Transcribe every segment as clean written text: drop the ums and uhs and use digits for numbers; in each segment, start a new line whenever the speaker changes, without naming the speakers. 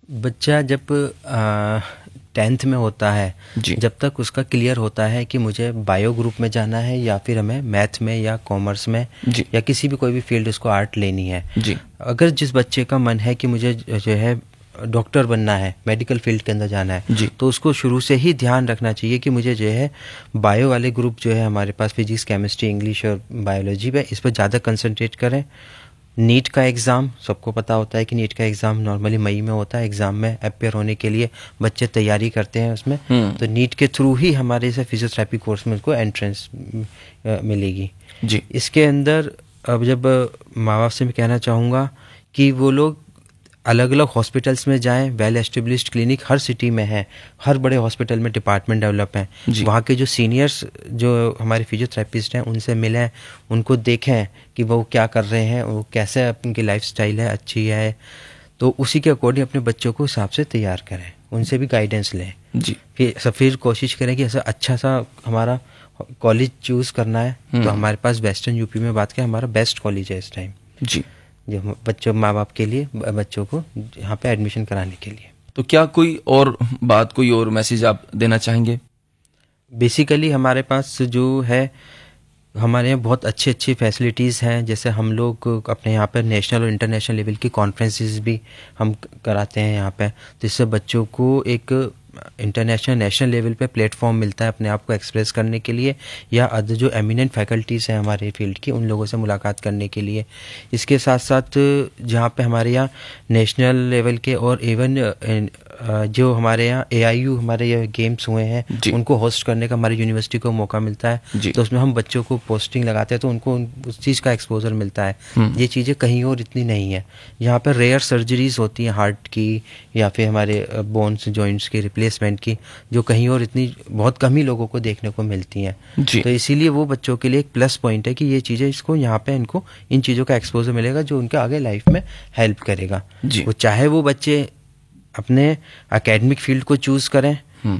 बच्चा जब 10th में होता है, जब तक उसका क्लियर होता है कि मुझे बायो ग्रुप में जाना है या फिर हमें मैथ में या कॉमर्स में या किसी भी कोई भी फील्ड उसको आर्ट लेनी है, अगर जिस बच्चे का मन है कि मुझे जो है डॉक्टर बनना है, मेडिकल फील्ड के अंदर जाना है, तो उसको शुरू से ही ध्यान रखना चाहिए कि मुझे जो है बायो वाले ग्रुप जो है हमारे पास फिजिक्स, केमिस्ट्री, इंग्लिश और बायोलॉजी पे, इस पर ज़्यादा कंसंट्रेट करें। नीट का एग्ज़ाम सबको पता होता है कि नीट का एग्ज़ाम नॉर्मली मई में होता है। एग्ज़ाम में अपेयर होने के लिए बच्चे तैयारी करते हैं उसमें, तो नीट के थ्रू ही हमारे से फिजियोथेरेपी कोर्स में उनको एंट्रेंस मिलेगी जी। इसके अंदर अब जब माँ बाप से मैं कहना चाहूँगा कि वो लोग अलग अलग हॉस्पिटल्स में जाएं। वेल एस्टेब्लिश्ड क्लिनिक हर सिटी में है, हर बड़े हॉस्पिटल में डिपार्टमेंट डेवलप हैं, वहाँ के जो सीनियर्स जो हमारे फिजियोथेरेपिस्ट हैं उनसे मिलें, उनको देखें कि वो क्या कर रहे हैं, वो कैसे उनकी लाइफस्टाइल है, अच्छी है, तो उसी के अकॉर्डिंग अपने बच्चों को हिसाब से तैयार करें, उनसे भी गाइडेंस लें जी। फिर कोशिश करें कि ऐसा अच्छा सा हमारा कॉलेज चूज़ करना है तो हमारे पास वेस्टर्न यूपी में बात करें हमारा बेस्ट कॉलेज है इस टाइम जी, जो बच्चों माँ बाप के लिए, बच्चों को यहाँ पे एडमिशन कराने के लिए।
तो क्या कोई और बात, कोई और मैसेज आप देना चाहेंगे?
बेसिकली हमारे पास जो है, हमारे यहाँ बहुत अच्छी अच्छी फैसिलिटीज़ हैं। जैसे हम लोग अपने यहाँ पर नेशनल और इंटरनेशनल लेवल की कॉन्फ्रेंसेस भी हम कराते हैं यहाँ पे, तो इससे बच्चों को एक इंटरनेशनल नेशनल लेवल पे प्लेटफॉर्म मिलता है अपने आप को एक्सप्रेस करने के लिए, या अदर जो एमिनेंट फैकल्टीज़ हैं हमारे फील्ड की, उन लोगों से मुलाकात करने के लिए। इसके साथ साथ जहाँ पे हमारे यहाँ नेशनल लेवल के और इवन जो हमारे यहाँ AIU हमारे ये गेम्स हुए हैं उनको होस्ट करने का हमारी यूनिवर्सिटी को मौका मिलता है, तो उसमें हम बच्चों को पोस्टिंग लगाते हैं तो उनको उस चीज़ का एक्सपोजर मिलता है। ये चीज़ें कहीं और इतनी नहीं है। यहाँ पर रेयर सर्जरीज होती हैं हार्ट की या फिर हमारे बोन्स जॉइंट्स की रिप्लेसमेंट की, जो कहीं और इतनी बहुत कम ही लोगों को देखने को मिलती हैं, तो इसीलिए वो बच्चों के लिए एक प्लस पॉइंट है कि ये चीज़ें इसको यहाँ पे इनको इन चीज़ों का एक्सपोजर मिलेगा जो उनके आगे लाइफ में हेल्प करेगा। वो चाहे वो बच्चे अपने एकेडमिक फील्ड को चूज़ करें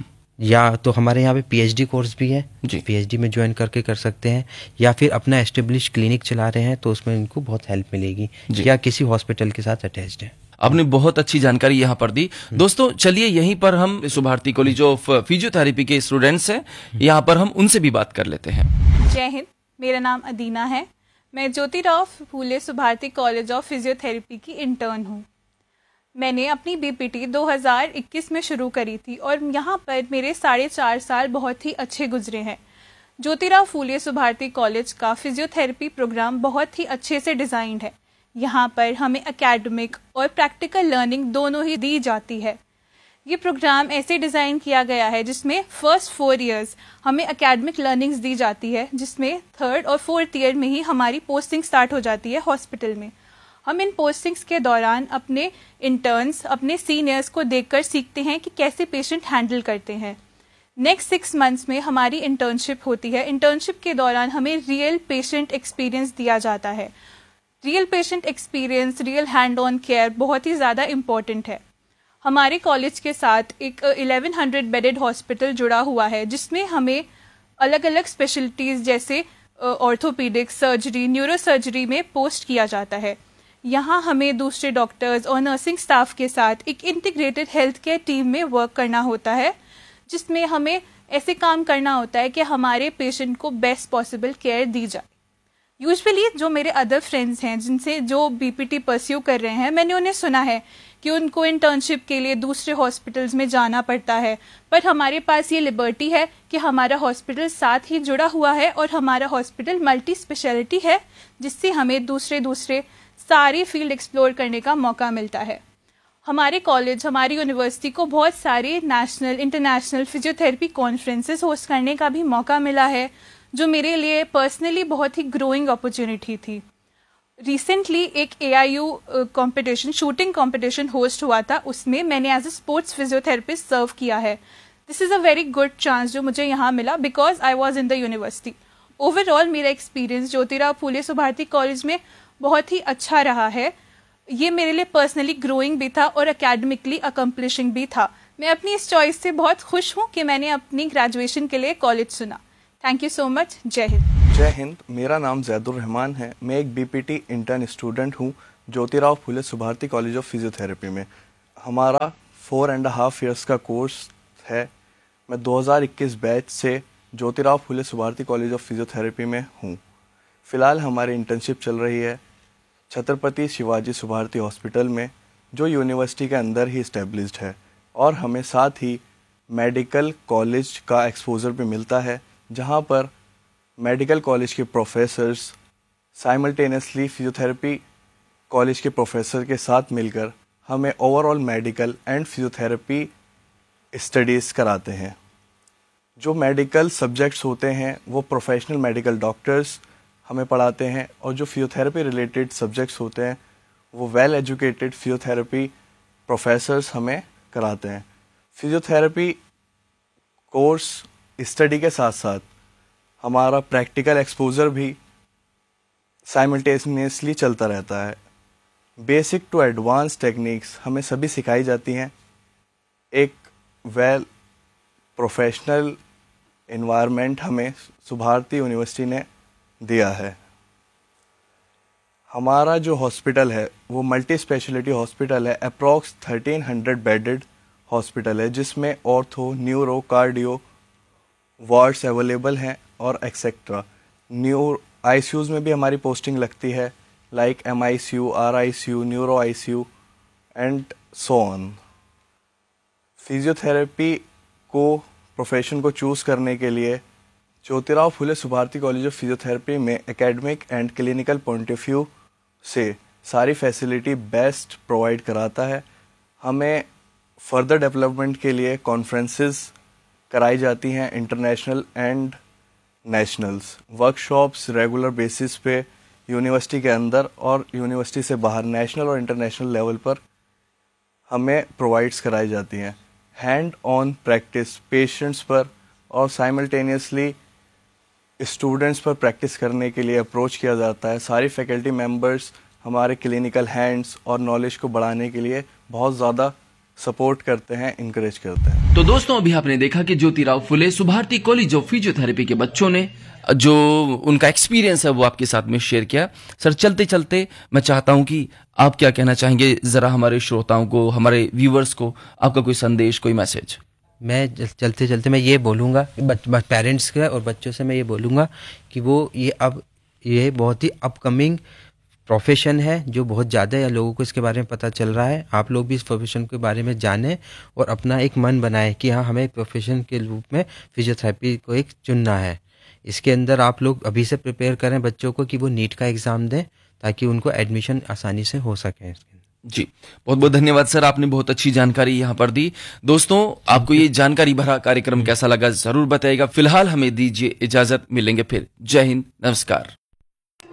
या तो हमारे यहाँ पे PhD कोर्स भी है, PhD में ज्वाइन करके कर सकते हैं, या फिर अपना एस्टेब्लिश क्लिनिक चला रहे हैं तो उसमें उनको बहुत हेल्प मिलेगी, या किसी हॉस्पिटल के साथ अटैच्ड है।
आपने बहुत अच्छी जानकारी यहाँ पर दी। दोस्तों चलिए यहीं पर हम विश्व भारती कॉलेज ऑफ फिजियोथेरेपी के स्टूडेंट्स हैं, यहाँ पर हम उनसे भी बात कर लेते हैं।
जय हिंद, मेरा नाम अदीना है। मैं Jyotirao Phule Subharti college of physiotherapy की इंटर्न हूँ। मैंने अपनी BPT 2021 में शुरू करी थी और यहाँ पर मेरे 4.5 साल बहुत ही अच्छे गुजरे हैं। ज्योतिराव फूले सुभारती कॉलेज का फिजियोथेरेपी प्रोग्राम बहुत ही अच्छे से डिज़ाइंड है। यहाँ पर हमें एकेडमिक और प्रैक्टिकल लर्निंग दोनों ही दी जाती है। ये प्रोग्राम ऐसे डिज़ाइन किया गया है जिसमें फर्स्ट 4 इयर्स हमें एकेडमिक लर्निंग्स दी जाती है, जिसमें 3rd और 4th ईयर में ही हमारी पोस्टिंग स्टार्ट हो जाती है हॉस्पिटल में। हम इन पोस्टिंग्स के दौरान अपने इंटर्न्स, अपने सीनियर्स को देखकर सीखते हैं कि कैसे पेशेंट हैंडल करते हैं। नेक्स्ट 6 मंथ्स में हमारी इंटर्नशिप होती है। इंटर्नशिप के दौरान हमें रियल पेशेंट एक्सपीरियंस दिया जाता है। Real patient experience, real hand on care बहुत ही ज़्यादा इम्पॉर्टेंट है। हमारे कॉलेज के साथ एक 1100 बेडेड हॉस्पिटल जुड़ा हुआ है, जिसमें हमें अलग अलग स्पेशलिटीज़ जैसे ऑर्थोपीडिक्स, सर्जरी, न्यूरो सर्जरी में पोस्ट किया जाता है। यहाँ हमें दूसरे डॉक्टर्स और नर्सिंग स्टाफ के साथ एक इंटीग्रेटेड हेल्थ केयर टीम में वर्क करना होता है, जिसमें हमें ऐसे काम करना होता है कि हमारे पेशेंट को बेस्ट पॉसिबल केयर दी जाए। यूजुअली जो मेरे अदर फ्रेंड्स हैं जिनसे जो BPT परस्यू कर रहे हैं, मैंने उन्हें सुना है कि उनको इंटर्नशिप के लिए दूसरे हॉस्पिटल्स में जाना पड़ता है, पर हमारे पास ये लिबर्टी है कि हमारा हॉस्पिटल साथ ही जुड़ा हुआ है और हमारा हॉस्पिटल मल्टी स्पेशलिटी है, जिससे हमें दूसरे सारी फील्ड एक्सप्लोर करने का मौका मिलता है। हमारे कॉलेज, हमारी यूनिवर्सिटी को बहुत सारे national, international physiotherapy conferences host करने का भी मौका मिला है, जो मेरे लिए पर्सनली बहुत ही ग्रोइंग अपॉर्चुनिटी थी। रिसेंटली एक AIU competition, shooting competition host हुआ था, उसमें मैंने एज ए स्पोर्ट्स फिजियोथेरेपिस्ट सर्व किया है। This is a very good chance जो मुझे यहाँ मिला because I was in the university. Overall मेरा एक्सपीरियंस ज्योतिराव फूले सुभारती कॉलेज में बहुत ही अच्छा रहा है। ये मेरे लिए पर्सनली ग्रोइंग भी था और एकेडमिकली अकम्पलिशिंग भी था। मैं अपनी इस चॉइस से बहुत खुश हूँ कि मैंने अपनी ग्रेजुएशन के लिए कॉलेज चुना। Thank you so much. जय हिंद।
जय हिंद, मेरा नाम जैदुर रहमान है। मैं एक BPT इंटर्न स्टूडेंट हूँ Jyotirao Phule Subharti college of physiotherapy में। हमारा 4.5 years का कोर्स है। मैं 2021 बैच से Jyotirao Phule Subharti college of physiotherapy में हूँ। फ़िलहाल हमारी इंटर्नशिप चल रही है छत्रपति शिवाजी सुभारती हॉस्पिटल में, जो यूनिवर्सिटी के अंदर ही इस्टेब्लिश्ड है, और हमें साथ ही मेडिकल कॉलेज का एक्सपोजर भी मिलता है, जहाँ पर मेडिकल कॉलेज के प्रोफेसर्स साइमल्टेनियसली फिजियोथेरेपी कॉलेज के प्रोफेसर के साथ मिलकर हमें overall medical and physiotherapy studies कराते हैं। जो मेडिकल सब्जेक्ट्स होते हैं वो प्रोफेशनल मेडिकल डॉक्टर्स हमें पढ़ाते हैं, और जो फिजियोथेरेपी रिलेटेड सब्जेक्ट्स होते हैं वो वेल एजुकेटेड फिजियोथेरेपी प्रोफेसर्स हमें कराते हैं। फिजियोथेरेपी कोर्स स्टडी के साथ साथ हमारा प्रैक्टिकल एक्सपोजर भी साइमल्टेनियसली चलता रहता है। बेसिक टू एडवांस टेक्निक्स हमें सभी सिखाई जाती हैं। एक वेल प्रोफेशनल एनवायरनमेंट हमें सुभारती यूनिवर्सिटी ने दिया है। हमारा जो हॉस्पिटल है वो मल्टी स्पेशलिटी हॉस्पिटल है। अप्रॉक्स 1300 बेडेड हॉस्पिटल है, जिसमें ortho, neuro, cardio wards available हैं और एक्सेट्रा। आईसीयूज़ में भी हमारी पोस्टिंग लगती है, like MICU, RICU, neuro ICU and so on. Physiotherapy को प्रोफेशन को चूज़ करने के लिए Jyotirao Phule Subharti college of physiotherapy में academic and clinical point of view से सारी फैसिलिटी बेस्ट प्रोवाइड कराता है। हमें फर्दर डेवलपमेंट के लिए कॉन्फ्रेंसेस कराई जाती हैं, international and nationals, workshops regular basis पे यूनिवर्सिटी के अंदर और यूनिवर्सिटी से बाहर नेशनल और इंटरनेशनल लेवल पर हमें प्रोवाइड्स कराई जाती हैं। हैंड ऑन प्रैक्टिस पेशेंट्स पर और साइमल्टेनियसली स्टूडेंट्स पर प्रैक्टिस करने के लिए अप्रोच किया जाता है। सारी फैकल्टी मेंबर्स हमारे क्लिनिकल हैंड्स और नॉलेज को बढ़ाने के लिए बहुत ज़्यादा सपोर्ट करते हैं, इनकरेज करते हैं।
तो दोस्तों, अभी आपने देखा कि Jyotirao Phule Subharti college of physiotherapy के बच्चों ने जो उनका एक्सपीरियंस है वो आपके साथ में शेयर किया। सर, चलते चलते मैं चाहता हूं कि आप क्या कहना चाहेंगे, जरा हमारे श्रोताओं को, हमारे व्यूवर्स को आपका कोई संदेश, कोई मैसेज।
मैं चलते चलते मैं ये बोलूँगा पेरेंट्स का और बच्चों से मैं ये बोलूँगा कि वो ये बहुत ही अपकमिंग प्रोफेशन है, जो बहुत ज़्यादा या लोगों को इसके बारे में पता चल रहा है। आप लोग भी इस प्रोफेशन के बारे में जानें और अपना एक मन बनाएं कि हाँ, हमें प्रोफेशन के रूप में फिजियोथेरेपी को एक चुनना है। इसके अंदर आप लोग अभी से प्रिपेयर करें बच्चों को कि वो नीट का एग्ज़ाम दें, ताकि उनको एडमिशन आसानी से हो सके।
जी, बहुत बहुत धन्यवाद सर, आपने बहुत अच्छी जानकारी यहाँ पर दी। दोस्तों, आपको ये जानकारी भरा कार्यक्रम कैसा लगा जरूर बताइएगा। फिलहाल हमें दीजिए इजाजत, मिलेंगे फिर। जय हिंद, नमस्कार।